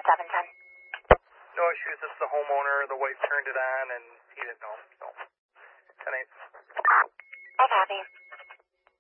710. No issues. This is the homeowner. The wife turned it on, and he didn't know. So.